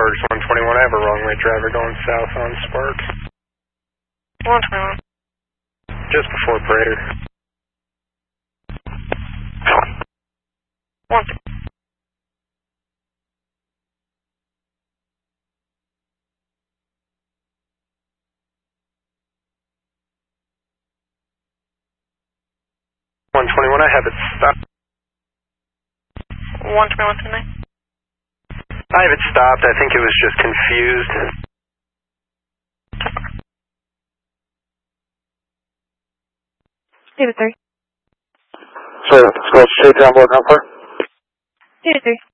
Sparks 121. I have a wrong-way driver going south on Sparks. 121. Just before Prater. 1. I have it stopped. 121 tonight. I have it stopped. I think it was just confused. David 3. Sir, let's go straight down board number. David 3.